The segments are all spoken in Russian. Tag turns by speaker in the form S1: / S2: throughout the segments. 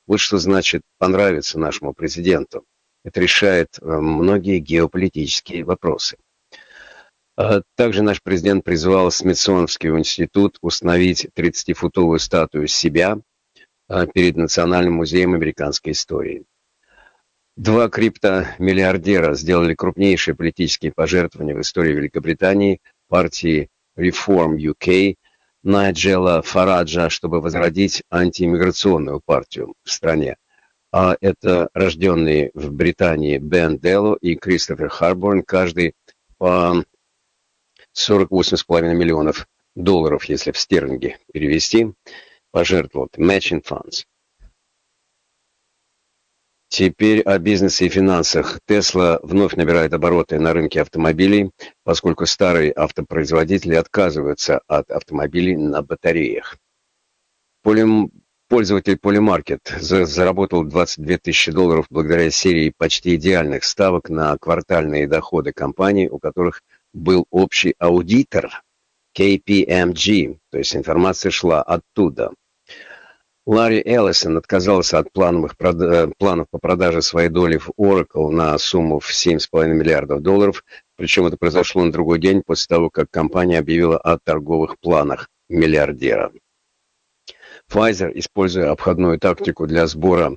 S1: Вот что значит понравиться нашему президенту. Это решает многие геополитические вопросы. Также наш президент призвал Смитсоновский институт установить 30-футовую статую себя перед Национальным музеем американской истории. Два криптомиллиардера сделали крупнейшие политические пожертвования в истории Великобритании партии Reform UK Найджела Фараджа, чтобы возродить антииммиграционную партию в стране. А это рожденные в Британии Бен Делло и Кристофер Харборн, каждый по 48,5 миллионов долларов, если в стерлинги перевести, пожертвовал Matching Funds. Теперь о бизнесе и финансах. Tesla вновь набирает обороты на рынке автомобилей, поскольку старые автопроизводители отказываются от автомобилей на батареях. Пользователь Polymarket заработал 22 тысячи долларов благодаря серии почти идеальных ставок на квартальные доходы компаний, у которых был общий аудитор KPMG, то есть информация шла оттуда. Ларри Эллисон отказался от планов по продаже своей доли в Oracle на сумму в 7,5 миллиардов долларов, причем это произошло на другой день после того, как компания объявила о торговых планах миллиардера. Pfizer, используя обходную тактику для сбора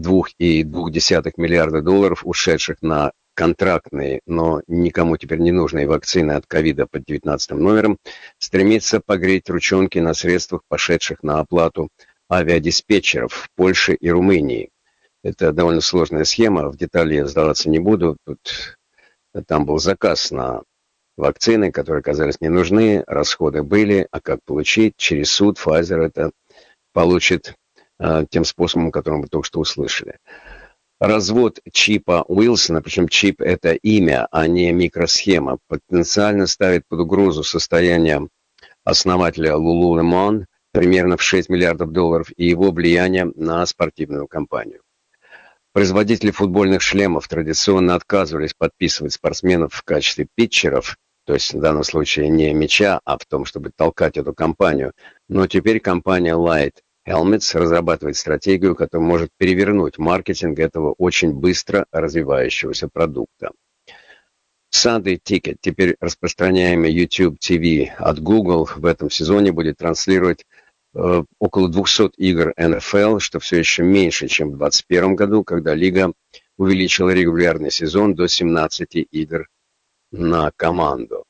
S1: 2,2 миллиарда долларов, ушедших на контрактные, но никому теперь не нужные вакцины от ковида под 19 номером, стремится погреть ручонки на средствах, пошедших на оплату авиадиспетчеров в Польше и Румынии. Это довольно сложная схема, в детали я сдаваться не буду. Там был заказ на вакцины, которые оказались не нужны, расходы были, а как получить? Через суд Pfizer это получит тем способом, которым вы только что услышали. Развод чипа Уилсона, причем чип это имя, а не микросхема, потенциально ставит под угрозу состояние основателя Lululemon примерно в 6 миллиардов долларов и его влияние на спортивную компанию. Производители футбольных шлемов традиционно отказывались подписывать спортсменов в качестве питчеров, то есть в данном случае не мяча, а в том, чтобы толкать эту компанию. Но теперь компания Light Helmets разрабатывает стратегию, которая может перевернуть маркетинг этого очень быстро развивающегося продукта. Sunday Ticket, теперь распространяемый YouTube TV от Google, в этом сезоне будет транслировать около 200 игр NFL, что все еще меньше, чем в 2021 году, когда лига увеличила регулярный сезон до 17 игр на команду.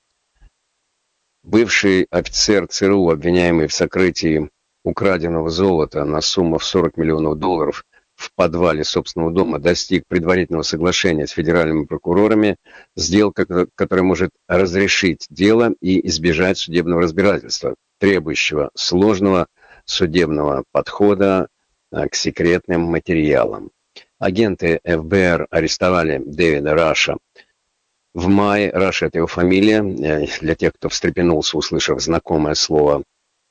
S1: Бывший офицер ЦРУ, обвиняемый в сокрытии украденного золота на сумму в 40 миллионов долларов в подвале собственного дома, достиг предварительного соглашения с федеральными прокурорами, сделка, которая может разрешить дело и избежать судебного разбирательства, требующего сложного судебного подхода к секретным материалам. Агенты ФБР арестовали Дэвида Раша в мае. Раш — это его фамилия, для тех, кто встрепенулся, услышав знакомое слово.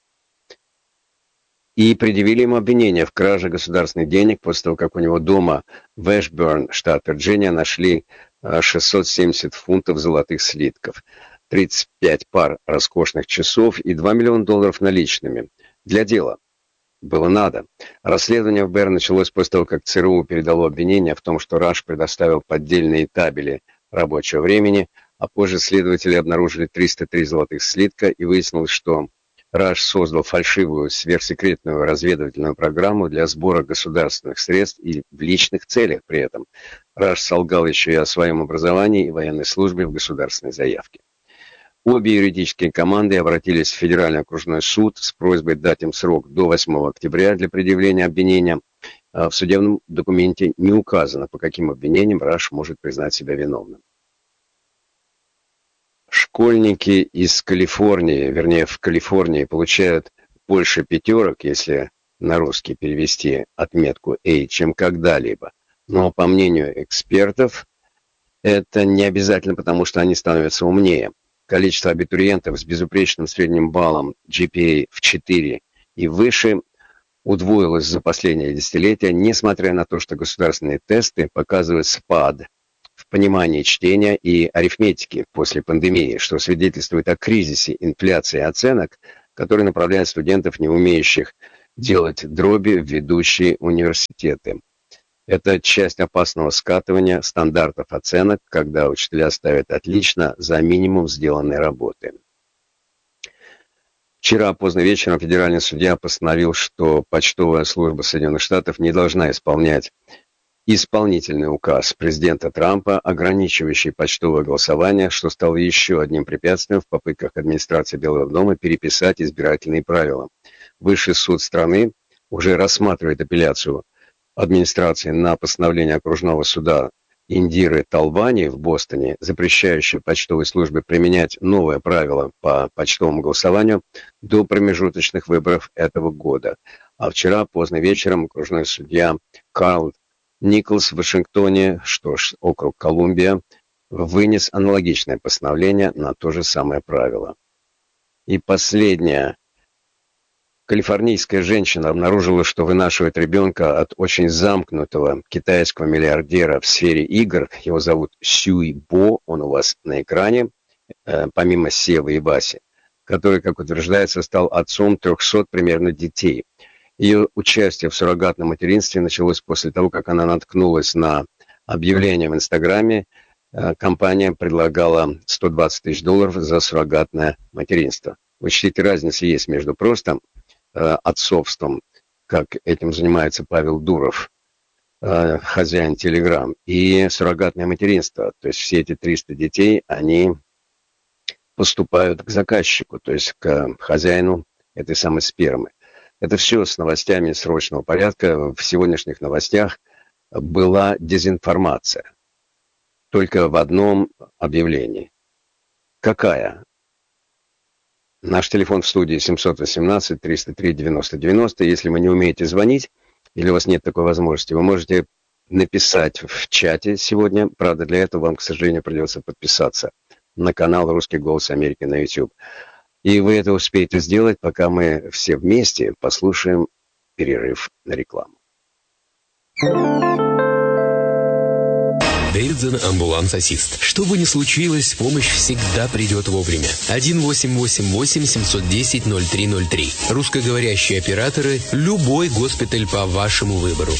S1: И предъявили ему обвинение в краже государственных денег после того, как у него дома в Эшберн, штат Вирджиния, нашли 670 фунтов золотых слитков, 35 пар роскошных часов и 2 миллиона долларов наличными. Для дела. Было надо. Расследование ФБР началось после того, как ЦРУ передало обвинение в том, что Раш предоставил поддельные табели рабочего времени, а позже следователи обнаружили 303 золотых слитка и выяснилось, что Раш создал фальшивую сверхсекретную разведывательную программу для сбора государственных средств и в личных целях при этом. Раш солгал еще и о своем образовании и военной службе в государственной заявке. Обе юридические команды обратились в Федеральный окружной суд с просьбой дать им срок до 8 октября для предъявления обвинения. В судебном документе не указано, по каким обвинениям Раш может признать себя виновным. Школьники из Калифорнии, вернее, в Калифорнии получают больше пятерок, если на русский перевести отметку A, чем когда-либо. Но, по мнению экспертов, это не обязательно, потому что они становятся умнее. Количество абитуриентов с безупречным средним баллом GPA в 4 и выше удвоилось за последние десятилетия, несмотря на то, что государственные тесты показывают спад в понимании чтения и арифметики после пандемии, что свидетельствует о кризисе инфляции оценок, который направляет студентов, не умеющих делать дроби в ведущие университеты. Это часть опасного скатывания стандартов оценок, когда учителя ставят отлично за минимум сделанной работы. Вчера поздно вечером федеральный судья постановил, что почтовая служба Соединенных Штатов не должна исполнять исполнительный указ президента Трампа, ограничивающий почтовое голосование, что стало еще одним препятствием в попытках администрации Белого дома переписать избирательные правила. Высший суд страны уже рассматривает апелляцию администрации на постановление окружного суда Индиры Талвани в Бостоне, запрещающее почтовой службе применять новое правило по почтовому голосованию до промежуточных выборов этого года. А вчера поздно вечером окружной судья Карл Николс в Вашингтоне, округ Колумбия, вынес аналогичное постановление на то же самое правило. И последнее. Калифорнийская женщина обнаружила, что вынашивает ребенка от очень замкнутого китайского миллиардера в сфере игр. Его зовут Сюй Бо, он у вас на экране, помимо Севы и Васи, который, как утверждается, стал отцом 300 примерно детей. Ее участие в суррогатном материнстве началось после того, как она наткнулась на объявление в Инстаграме. Компания предлагала $120 тысяч за суррогатное материнство. Учтите, разница есть между просто отцовством, как этим занимается Павел Дуров, хозяин Телеграм, и суррогатное материнство. То есть все эти 300 детей, они поступают к заказчику, то есть к хозяину этой самой спермы. Это все с новостями срочного порядка. В сегодняшних новостях была дезинформация. Только в одном объявлении. Какая? Наш телефон в студии 718-303-90-90. Если вы не умеете звонить, или у вас нет такой возможности, вы можете написать в чате сегодня. Правда, для этого вам, к сожалению, придется подписаться на канал «Русский голос Америки» на YouTube. И вы это успеете сделать, пока мы все вместе послушаем перерыв на рекламу.
S2: Дэвидсон амбуланс-ассист. Что бы ни случилось, помощь всегда придет вовремя. 1-888-710-0303. Русскоговорящие операторы. Любой госпиталь по вашему выбору.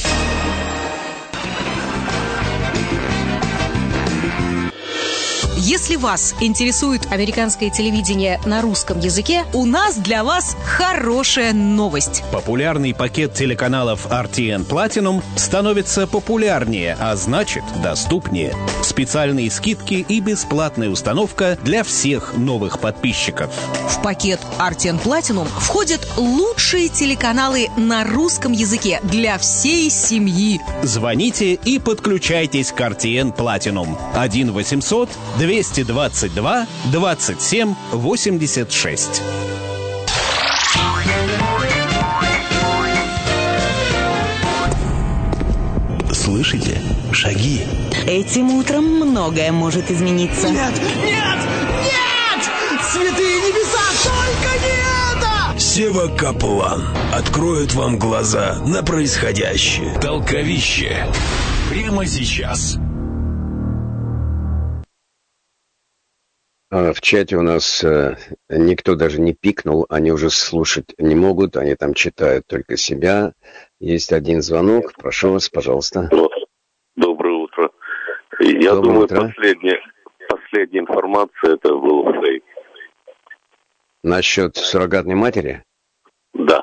S3: Если вас интересует американское телевидение на русском языке, у нас для вас хорошая новость.
S4: Популярный пакет телеканалов RTN Platinum становится популярнее, а значит доступнее. Специальные скидки и бесплатная установка для всех новых подписчиков.
S3: В пакет RTN Platinum входят лучшие телеканалы на русском языке для всей семьи.
S4: Звоните и подключайтесь к RTN Platinum. 1-800-222-27-86.
S5: Слышите? Шаги.
S6: Этим утром многое может измениться.
S7: Нет! Нет! Нет! Святые небеса, только не это!
S5: Сева Каплан откроет вам глаза на происходящее.
S2: Толковище. Прямо сейчас.
S1: В чате у нас никто даже не пикнул, они уже слушать не могут, они там читают только себя. Есть один звонок, прошу вас, пожалуйста.
S8: Доброе утро. Я
S1: Доброе
S8: думаю,
S1: утро.
S8: последняя информация это был фейк.
S1: Насчет суррогатной матери?
S8: Да.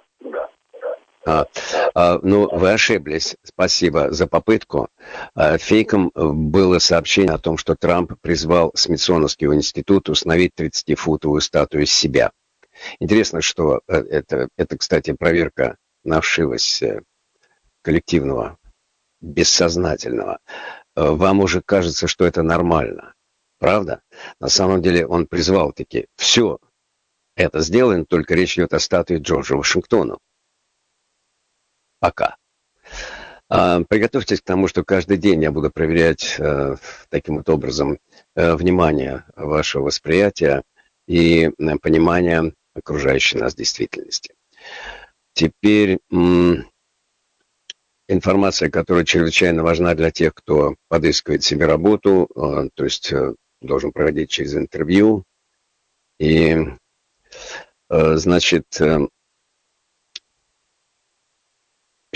S1: Ну, вы ошиблись. Спасибо за попытку. Фейком было сообщение о том, что Трамп призвал Смитсоновский институт установить 30-футовую статую себя. Интересно, что это, кстати, проверка на вшивость коллективного, бессознательного. Вам уже кажется, что это нормально. Правда? На самом деле он призвал таки. Все это сделано, только речь идет о статуе Джорджа Вашингтона. Пока. Приготовьтесь к тому, что каждый день я буду проверять таким вот образом внимание вашего восприятия и понимания окружающей нас действительности. Теперь информация, которая чрезвычайно важна для тех, кто подыскивает себе работу, то есть должен проводить через интервью. И, значит,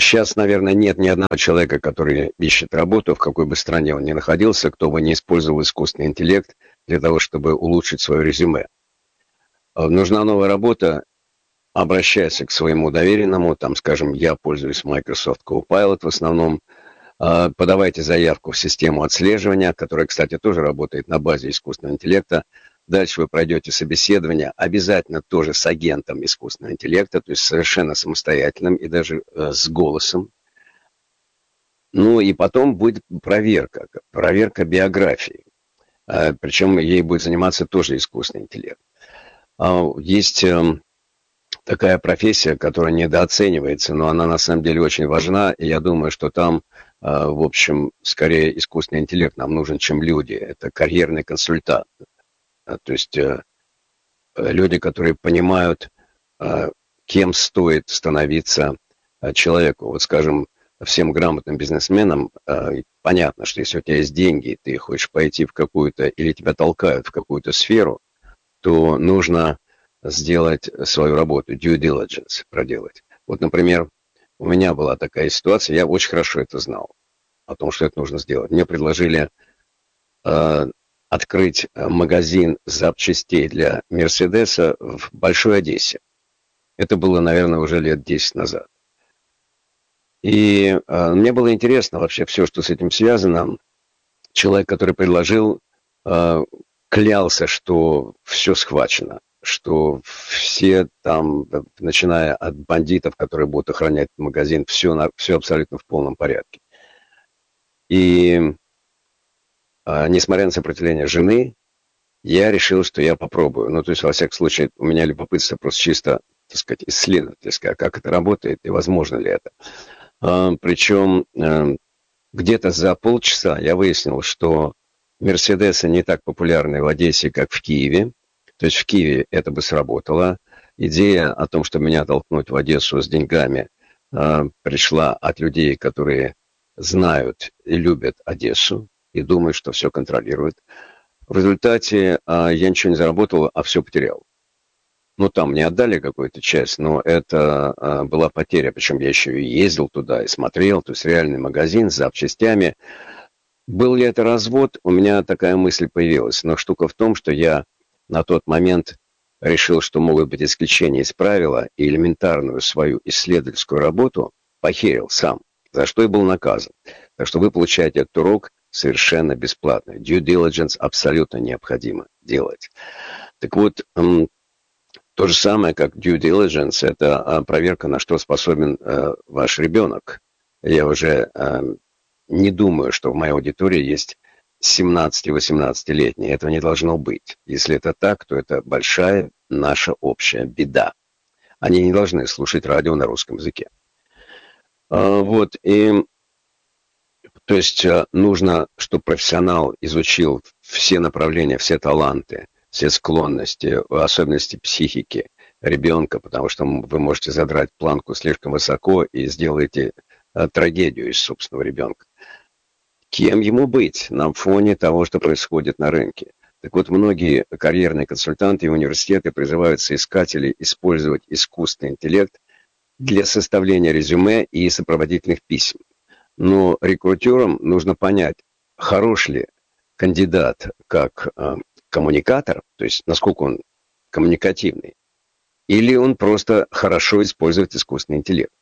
S1: Сейчас, наверное, нет ни одного человека, который ищет работу, в какой бы стране он ни находился, кто бы не использовал искусственный интеллект для того, чтобы улучшить свое резюме. Нужна новая работа, обращайся к своему доверенному, там, скажем, я пользуюсь Microsoft Copilot в основном, подавайте заявку в систему отслеживания, которая, кстати, тоже работает на базе искусственного интеллекта. Дальше вы пройдете собеседование, обязательно тоже с агентом искусственного интеллекта, то есть совершенно самостоятельным и даже с голосом. Ну и потом будет проверка биографии. Причем ей будет заниматься тоже искусственный интеллект. Есть такая профессия, которая недооценивается, но она на самом деле очень важна, и я думаю, что там, в общем, скорее искусственный интеллект нам нужен, чем люди. Это карьерный консультант. То есть люди, которые понимают, кем стоит становиться человеку. Вот, скажем, всем грамотным бизнесменам понятно, что если у тебя есть деньги, ты хочешь пойти в какую-то, или тебя толкают в какую-то сферу, то нужно сделать свою работу, due diligence проделать. Вот, например, у меня была такая ситуация, я очень хорошо это знал, о том, что это нужно сделать. Мне предложили открыть магазин запчастей для Мерседеса в Большой Одессе. Это было, наверное, уже лет 10 назад. И мне было интересно вообще все, что с этим связано. Человек, который предложил, клялся, что все схвачено, что все там, начиная от бандитов, которые будут охранять магазин, все абсолютно в полном порядке. И несмотря на сопротивление жены, я решил, что я попробую. Ну, то есть, во всяком случае, у меня любопытство просто чисто, так сказать, исследовательское, как это работает и возможно ли это. Причем где-то за полчаса я выяснил, что Мерседесы не так популярны в Одессе, как в Киеве. То есть в Киеве это бы сработало. Идея о том, что меня толкнуть в Одессу с деньгами, пришла от людей, которые знают и любят Одессу и думают, что все контролируют. В результате я ничего не заработал, а все потерял. Ну, там мне отдали какую-то часть, но это была потеря. Причем я еще и ездил туда и смотрел. То есть реальный магазин с запчастями. Был ли это развод? У меня такая мысль появилась. Но штука в том, что я на тот момент решил, что могут быть исключения из правила, и элементарную свою исследовательскую работу похерил сам, за что и был наказан. Так что вы получаете этот урок совершенно бесплатно. Due diligence абсолютно необходимо делать. Так вот, то же самое, как due diligence, это проверка, на что способен ваш ребенок. Я уже не думаю, что в моей аудитории есть 17-18-летние. Этого не должно быть. Если это так, то это большая наша общая беда. Они не должны слушать радио на русском языке. Вот, и то есть нужно, чтобы профессионал изучил все направления, все таланты, все склонности, особенности психики ребенка, потому что вы можете задрать планку слишком высоко и сделаете трагедию из собственного ребенка. Кем ему быть на фоне того, что происходит на рынке? Так вот, многие карьерные консультанты и университеты призывают соискателей использовать искусственный интеллект для составления резюме и сопроводительных писем. Но рекрутерам нужно понять, хорош ли кандидат как коммуникатор, то есть насколько он коммуникативный, или он просто хорошо использует искусственный интеллект.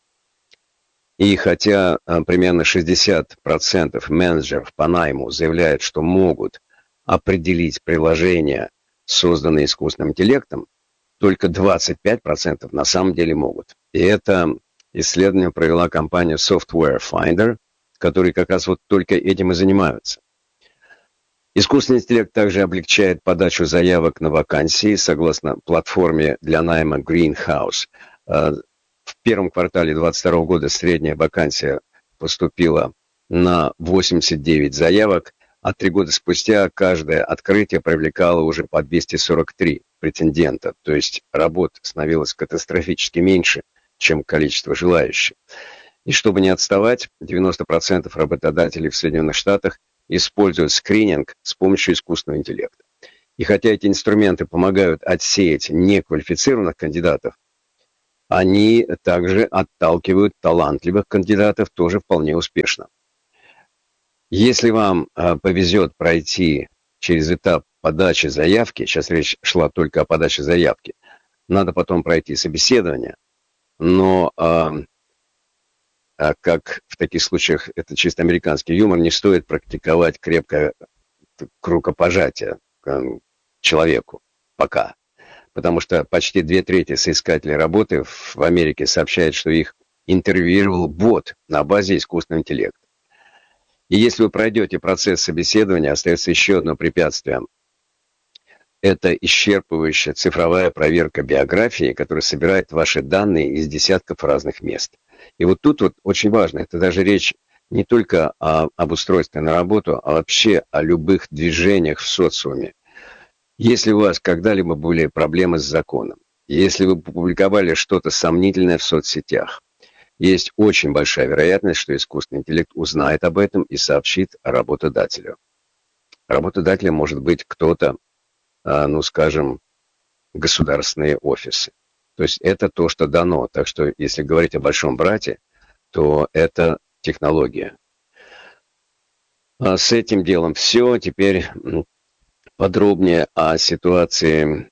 S1: И хотя примерно 60% менеджеров по найму заявляют, что могут определить приложения, созданные искусственным интеллектом, только 25% на самом деле могут. И это исследование провела компания Software Finder, которые как раз вот только этим и занимаются. Искусственный интеллект также облегчает подачу заявок на вакансии согласно платформе для найма Greenhouse. В первом квартале 2022 года средняя вакансия поступила на 89 заявок, а 3 года спустя каждое открытие привлекало уже по 243 претендента. То есть работ становилось катастрофически меньше, чем количество желающих. И чтобы не отставать, 90% работодателей в Соединенных Штатах используют скрининг с помощью искусственного интеллекта. И хотя эти инструменты помогают отсеять неквалифицированных кандидатов, они также отталкивают талантливых кандидатов тоже вполне успешно. Если вам повезет пройти через этап подачи заявки, сейчас речь шла только о подаче заявки, надо потом пройти собеседование, но как в таких случаях, это чисто американский юмор, не стоит практиковать крепкое рукопожатие человеку пока. Потому что почти 2/3 соискателей работы в Америке сообщают, что их интервьюировал бот на базе искусственного интеллекта. И если вы пройдете процесс собеседования, остается еще одно препятствие. Это исчерпывающая цифровая проверка биографии, которая собирает ваши данные из десятков разных мест. И вот тут вот очень важно, это даже речь не только об устройстве на работу, а вообще о любых движениях в социуме. Если у вас когда-либо были проблемы с законом, если вы публиковали что-то сомнительное в соцсетях, есть очень большая вероятность, что искусственный интеллект узнает об этом и сообщит работодателю. Работодателем может быть кто-то, ну, скажем, государственные офисы. То есть это то, что дано. Так что, если говорить о большом брате, то это технология. С этим делом все. Теперь подробнее о ситуации,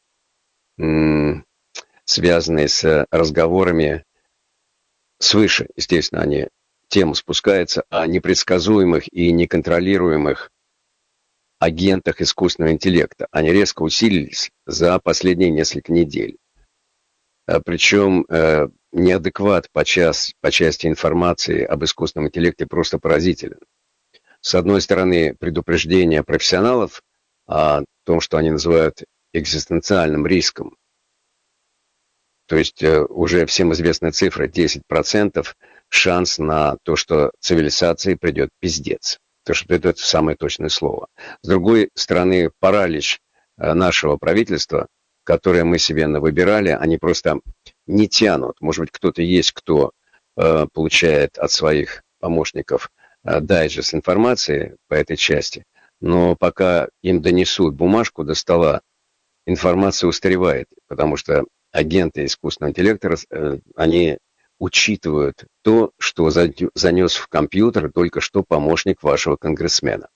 S1: связанной с разговорами свыше. Естественно, тема спускается о непредсказуемых и неконтролируемых агентах искусственного интеллекта. Они резко усилились за последние несколько недель. Причем неадекват по части информации об искусственном интеллекте просто поразителен. С одной стороны, предупреждение профессионалов о том, что они называют экзистенциальным риском. То есть уже всем известная цифра 10% шанс на то, что цивилизации придет пиздец. То, что это самое точное слово. С другой стороны, паралич нашего правительства, которое мы себе навыбирали, они просто не тянут. Может быть, кто-то есть, кто получает от своих помощников дайджест информации по этой части, но пока им донесут бумажку до стола, информация устаревает, потому что агенты искусственного интеллекта, они учитывают то, что занес в компьютер только что помощник вашего конгрессмена.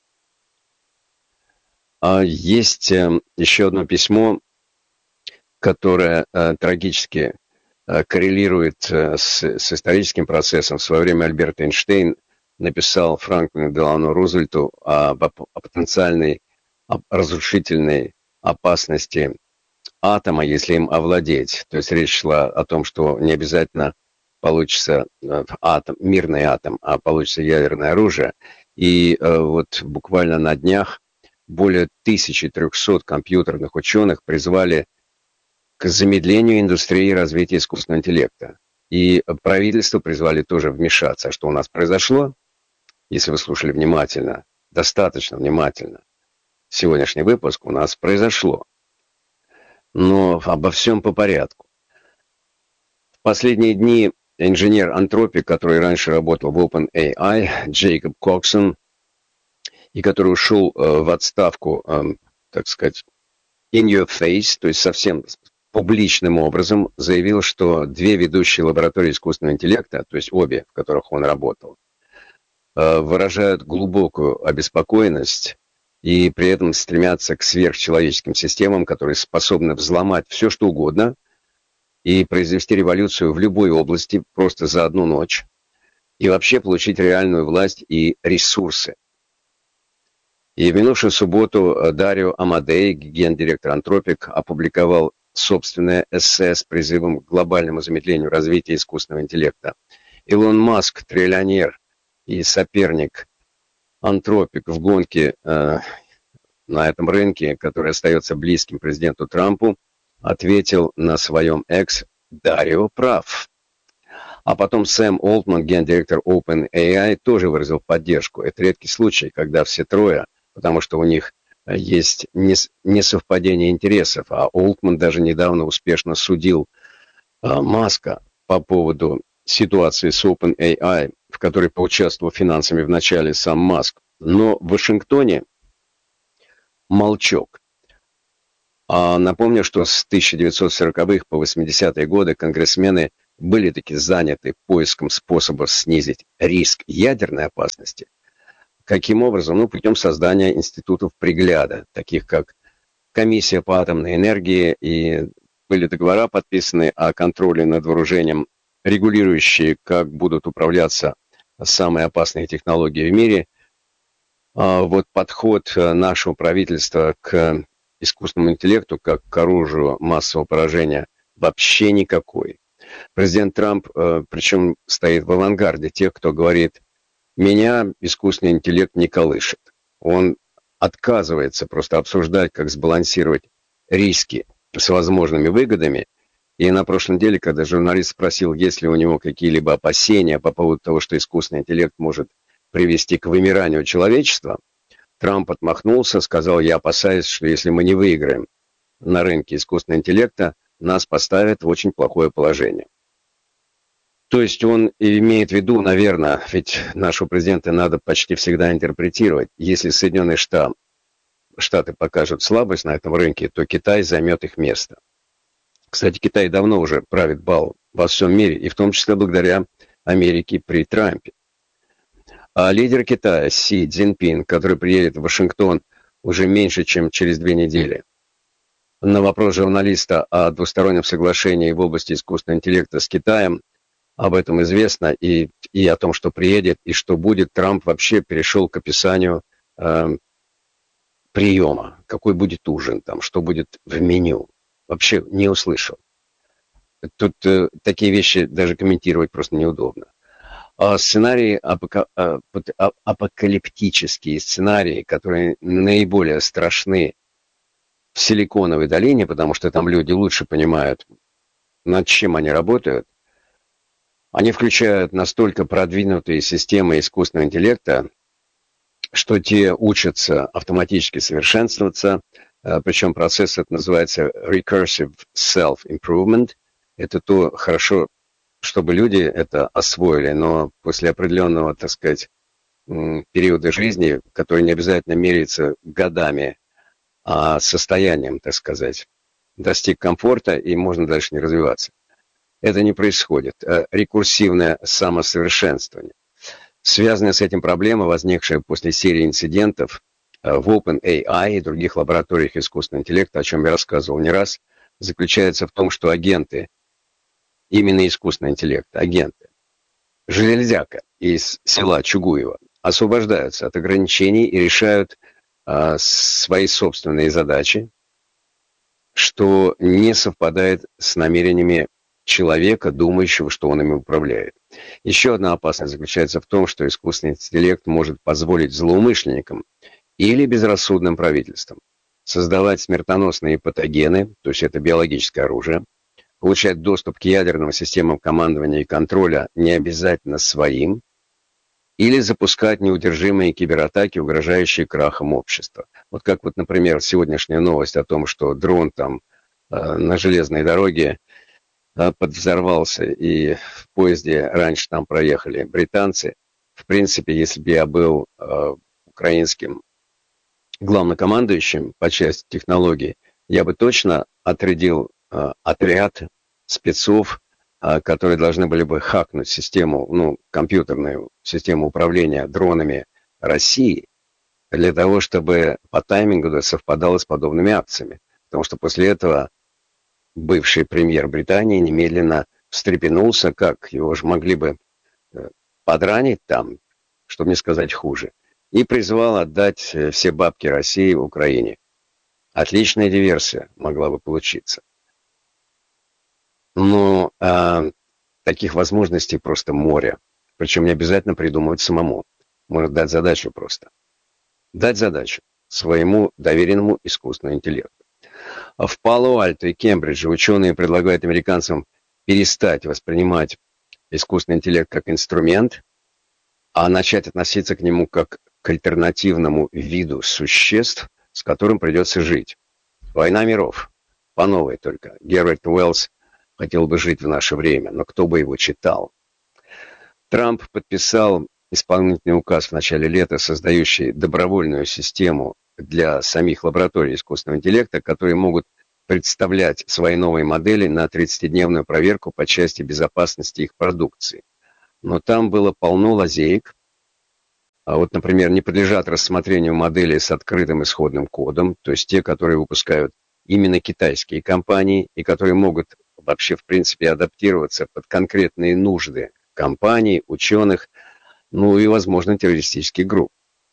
S1: Есть еще одно письмо, которое трагически коррелирует с историческим процессом. В свое время Альберт Эйнштейн написал Франклину Делано Рузвельту о потенциальной разрушительной опасности атома, если им овладеть. То есть речь шла о том, что не обязательно получится атом, мирный атом, а получится ядерное оружие. И вот буквально на днях более 1300 компьютерных ученых призвали к замедлению индустрии развития искусственного интеллекта. И правительство призвали тоже вмешаться. Что у нас произошло? Если вы слушали внимательно, достаточно внимательно, сегодняшний выпуск у нас произошло. Но обо всем по порядку. В последние дни инженер Anthropic, который раньше работал в OpenAI, Джейкоб Коксон, и который ушел в отставку, так сказать, in your face, то есть совсем публичным образом, заявил, что две ведущие лаборатории искусственного интеллекта, то есть обе, в которых он работал, выражают глубокую обеспокоенность и при этом стремятся к сверхчеловеческим системам, которые способны взломать все, что угодно, и произвести революцию в любой области просто за одну ночь, и вообще получить реальную власть и ресурсы. И в минувшую субботу Дарио Амадей, гендиректор Anthropic, опубликовал собственное эссе с призывом к глобальному замедлению развития искусственного интеллекта. Илон Маск, триллионер и соперник Anthropic в гонке на этом рынке, который остается близким президенту Трампу, ответил на своем X: «Дарио прав». А потом Сэм Олтман, гендиректор OpenAI, тоже выразил поддержку. Это редкий случай, когда все трое, потому что у них есть несовпадение интересов, а Олтман даже недавно успешно судил Маска по поводу ситуации с OpenAI, в которой поучаствовал финансами вначале сам Маск. Но в Вашингтоне молчок. Напомню, что с 1940-х по 80-е годы конгрессмены были таки заняты поиском способа снизить риск ядерной опасности. Каким образом? Ну, путем создания институтов пригляда, таких как Комиссия по атомной энергии, и были договора подписаны о контроле над вооружением, регулирующие, как будут управляться самые опасные технологии в мире. Вот подход нашего правительства к искусственному интеллекту, как к оружию массового поражения, вообще никакой. Президент Трамп, причем, стоит в авангарде тех, кто говорит: меня искусственный интеллект не колышет. Он отказывается просто обсуждать, как сбалансировать риски с возможными выгодами. И на прошлой неделе, когда журналист спросил, есть ли у него какие-либо опасения по поводу того, что искусственный интеллект может привести к вымиранию человечества, Трамп отмахнулся, сказал: я опасаюсь, что если мы не выиграем на рынке искусственного интеллекта, нас поставят в очень плохое положение. То есть он имеет в виду, наверное, ведь нашего президента надо почти всегда интерпретировать. Если Соединенные Штаты покажут слабость на этом рынке, то Китай займет их место. Кстати, Китай давно уже правит бал во всем мире, и в том числе благодаря Америке при Трампе. А лидер Китая Си Цзиньпин, который приедет в Вашингтон уже меньше, чем через 2 недели, на вопрос журналиста о двустороннем соглашении в области искусственного интеллекта с Китаем, об этом известно, и о том, что приедет, и что будет, Трамп вообще перешел к описанию приема, какой будет ужин, там, что будет в меню. Вообще не услышал. Тут такие вещи даже комментировать просто неудобно. А сценарии, апокалиптические сценарии, которые наиболее страшны в Силиконовой долине, потому что там люди лучше понимают, над чем они работают, они включают настолько продвинутые системы искусственного интеллекта, что те учатся автоматически совершенствоваться, причем процесс этот называется recursive self-improvement. Это то хорошо, чтобы люди это освоили, но после определенного, так сказать, периода жизни, который не обязательно меряется годами, а состоянием, так сказать, достиг комфорта и можно дальше не развиваться. Это не происходит. Рекурсивное самосовершенствование. Связанная с этим проблема, возникшая после серии инцидентов в OpenAI и других лабораториях искусственного интеллекта, о чем я рассказывал не раз, заключается в том, что агенты, именно искусственный интеллект, агенты, железяка из села Чугуево, освобождаются от ограничений и решают свои собственные задачи, что не совпадает с намерениями человека, думающего, что он ими управляет. Еще одна опасность заключается в том, что искусственный интеллект может позволить злоумышленникам или безрассудным правительствам создавать смертоносные патогены, то есть это биологическое оружие, получать доступ к ядерным системам командования и контроля не обязательно своим, или запускать неудержимые кибератаки, угрожающие крахом общества. Вот как вот, например, сегодняшняя новость о том, что дрон там на железной дороге подвзорвался, и в поезде раньше там проехали британцы. В принципе, если бы я был украинским главнокомандующим по части технологий, я бы точно отрядил отряд спецов, которые должны были бы хакнуть систему, компьютерную систему управления дронами России, для того, чтобы по таймингу совпадало с подобными акциями. Потому что после этого бывший премьер Британии немедленно встрепенулся, как его же могли бы подранить там, чтобы не сказать хуже, и призвал отдать все бабки России в Украине. Отличная диверсия могла бы получиться. Но таких возможностей просто море. Причем не обязательно придумывать самому. Можно дать задачу просто. Дать задачу своему доверенному искусственному интеллекту. В Пало-Альто и Кембридже ученые предлагают американцам перестать воспринимать искусственный интеллект как инструмент, а начать относиться к нему как к альтернативному виду существ, с которым придется жить. Война миров. По новой только. Герберт Уэллс хотел бы жить в наше время, но кто бы его читал? Трамп подписал исполнительный указ в начале лета, создающий добровольную систему для самих лабораторий искусственного интеллекта, которые могут представлять свои новые модели на 30-дневную проверку по части безопасности их продукции. Но там было полно лазеек. А вот, например, не подлежат рассмотрению модели с открытым исходным кодом, то есть те, которые выпускают именно китайские компании и которые могут вообще, в принципе, адаптироваться под конкретные нужды компаний, ученых, ну и, возможно, террористических групп.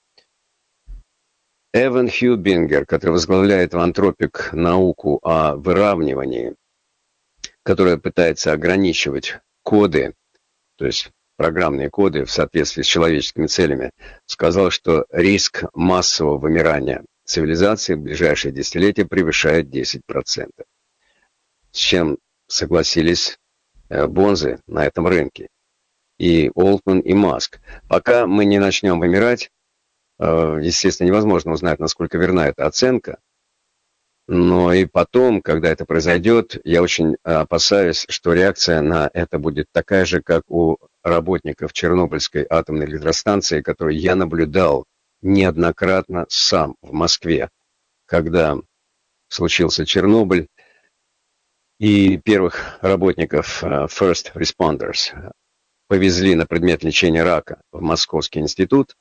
S1: Эван Хьюбингер, который возглавляет в Anthropic науку о выравнивании, которая пытается ограничивать коды, то есть программные коды в соответствии с человеческими целями, сказал, что риск массового вымирания цивилизации в ближайшие десятилетия превышает 10%. С чем согласились бонзы на этом рынке. И Олтман, и Маск. Пока мы не начнем вымирать, естественно, невозможно узнать, насколько верна эта оценка. Но и потом, когда это произойдет, я очень опасаюсь, что реакция на это будет такая же, как у работников Чернобыльской атомной электростанции, которую я наблюдал неоднократно сам в Москве, когда случился Чернобыль, и первых работников First Responders повезли на предмет лечения рака в Московский институт.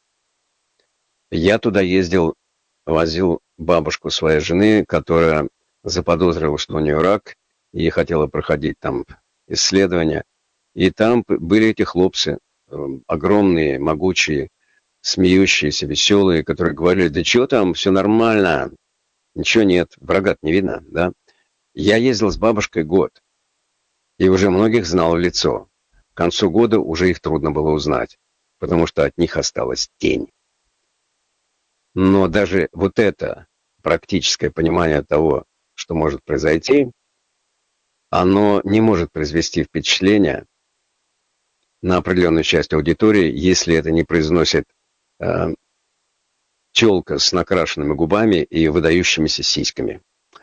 S1: Я туда ездил, возил бабушку своей жены, которая заподозрила, что у нее рак, и хотела проходить там исследования. И там были эти хлопцы, огромные, могучие, смеющиеся, веселые, которые говорили: да что там, все нормально, ничего нет, врага не видно, да. Я ездил с бабушкой год, и уже многих знал в лицо. К концу года уже их трудно было узнать, потому что от них осталась тень. Но даже вот это практическое понимание того, что может произойти, оно не может произвести впечатление на определенную часть аудитории, если это не произносит тёлка с накрашенными губами и выдающимися сиськами.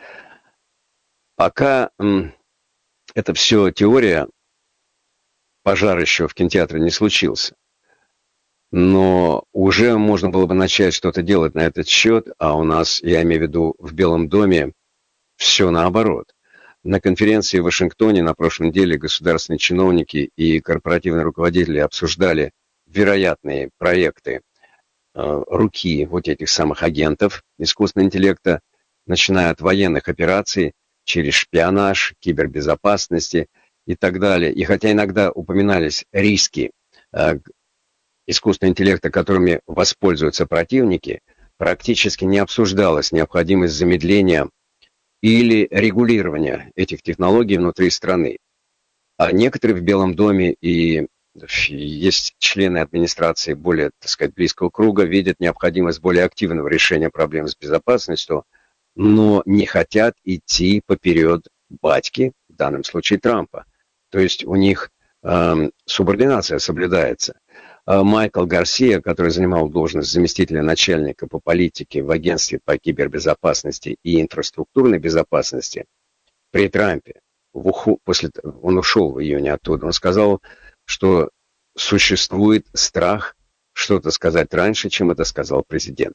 S1: Пока это все теория, пожар еще в кинотеатре не случился. Но уже можно было бы начать что-то делать на этот счет, а у нас, я имею в виду, в Белом доме все наоборот. На конференции в Вашингтоне на прошлой неделе государственные чиновники и корпоративные руководители обсуждали вероятные проекты руки вот этих самых агентов искусственного интеллекта, начиная от военных операций, через шпионаж, кибербезопасности и так далее. И хотя иногда упоминались риски искусственного интеллекта, которыми воспользуются противники, практически не обсуждалась необходимость замедления или регулирования этих технологий внутри страны. А некоторые в Белом доме и есть члены администрации более, так сказать, близкого круга, видят необходимость более активного решения проблем с безопасностью, но не хотят идти поперед батьки, в данном случае Трампа. То есть у них субординация соблюдается. Майкл Гарсия, который занимал должность заместителя начальника по политике в агентстве по кибербезопасности и инфраструктурной безопасности при Трампе, он ушел в июне оттуда, он сказал, что существует страх что-то сказать раньше, чем это сказал президент.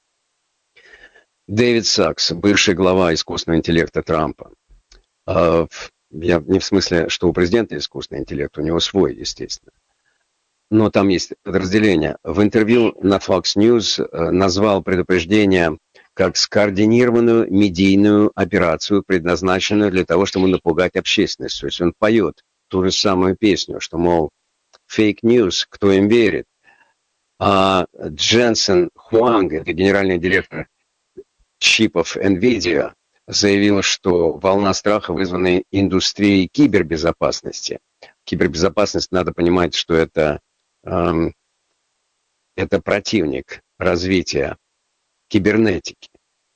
S1: Дэвид Сакс, бывший глава искусственного интеллекта Трампа. Я не в смысле, что у президента искусственный интеллект, у него свой, естественно. Но там есть подразделение. В интервью на Fox News назвал предупреждение как скоординированную медийную операцию, предназначенную для того, чтобы напугать общественность. То есть он поет ту же самую песню, что, мол, fake news, кто им верит. А Дженсен Хуанг, это генеральный директор чипов NVIDIA, заявил, что волна страха вызвана индустрией кибербезопасности. Кибербезопасность, надо понимать, что это противник развития кибернетики.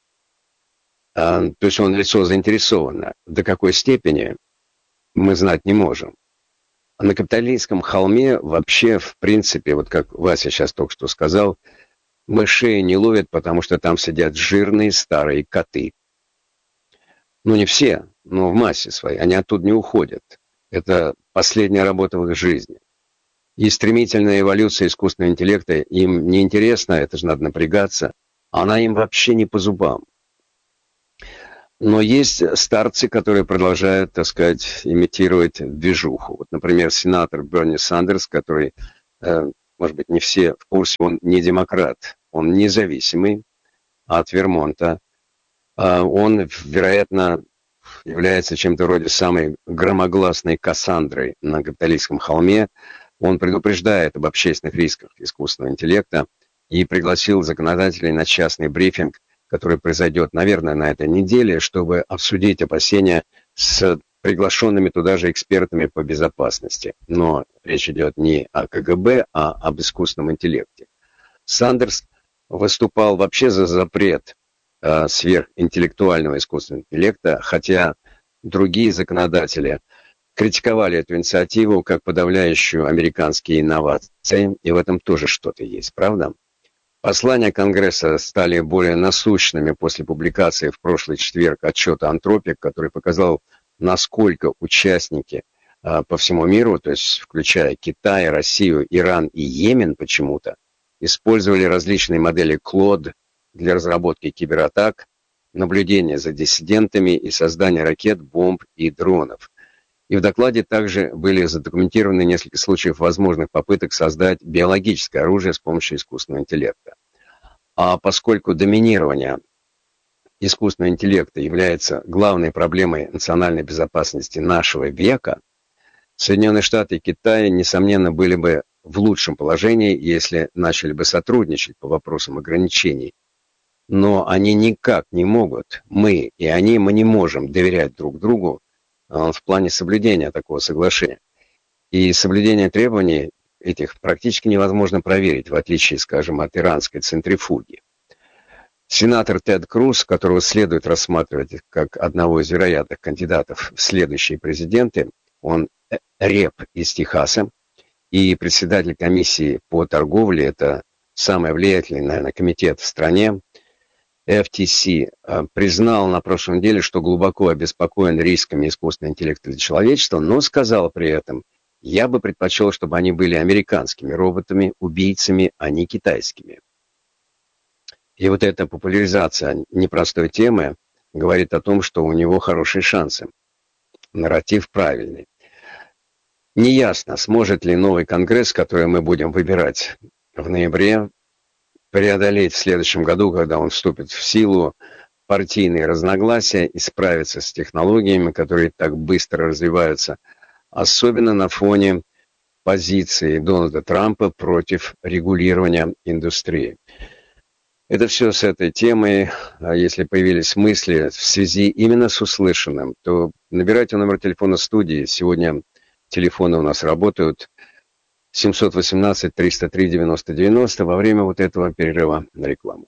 S1: То есть он лицо заинтересовано. До какой степени мы знать не можем. А на капиталистском холме вообще, в принципе, вот как Вася сейчас только что сказал, мышей не ловят, потому что там сидят жирные старые коты. Ну, не все, но в массе своей. Они оттуда не уходят. Это последняя работа в их жизни. И стремительная эволюция искусственного интеллекта им не интересна, это же надо напрягаться. Она им вообще не по зубам. Но есть старцы, которые продолжают, так сказать, имитировать движуху. Вот, например, сенатор Берни Сандерс, который, может быть, не все в курсе, он не демократ, он независимый от Вермонта. Он, вероятно, является чем-то вроде самой громогласной Кассандрой на капиталистском холме. Он предупреждает об общественных рисках искусственного интеллекта и пригласил законодателей на частный брифинг, который произойдет, наверное, на этой неделе, чтобы обсудить опасения с приглашенными туда же экспертами по безопасности. Но речь идет не о КГБ, а об искусственном интеллекте. Сандерс выступал вообще за запрет сверхинтеллектуального искусственного интеллекта, хотя другие законодатели критиковали эту инициативу как подавляющую американские инновации, и в этом тоже что-то есть, правда? Послания Конгресса стали более насущными после публикации в прошлый четверг отчета «Антропик», который показал, насколько участники по всему миру, то есть включая Китай, Россию, Иран и Йемен почему-то, использовали различные модели Claude для разработки кибератак, наблюдения за диссидентами и создания ракет, бомб и дронов. И в докладе также были задокументированы несколько случаев возможных попыток создать биологическое оружие с помощью искусственного интеллекта. А поскольку доминирование искусственного интеллекта является главной проблемой национальной безопасности нашего века, Соединенные Штаты и Китай, несомненно, были бы в лучшем положении, если начали бы сотрудничать по вопросам ограничений. Но они никак не могут, мы не можем доверять друг другу в плане соблюдения такого соглашения. И соблюдение требований этих практически невозможно проверить, в отличие, скажем, от иранской центрифуги. Сенатор Тед Круз, которого следует рассматривать как одного из вероятных кандидатов в следующие президенты, он реп из Техаса и председатель комиссии по торговле, это самый влиятельный, наверное, комитет в стране, FTC, признал на прошлой неделе, что глубоко обеспокоен рисками искусственного интеллекта для человечества, но сказал при этом: я бы предпочел, чтобы они были американскими роботами, убийцами, а не китайскими. И вот эта популяризация непростой темы говорит о том, что у него хорошие шансы. Нарратив правильный. Неясно, сможет ли новый Конгресс, который мы будем выбирать в ноябре, преодолеть в следующем году, когда он вступит в силу, партийные разногласия и справиться с технологиями, которые так быстро развиваются, особенно на фоне позиции Дональда Трампа против регулирования индустрии. Это все с этой темой. Если появились мысли в связи именно с услышанным, то набирайте номер телефона студии. Сегодня телефоны у нас работают 718-303-90-90 во время вот этого перерыва на рекламу.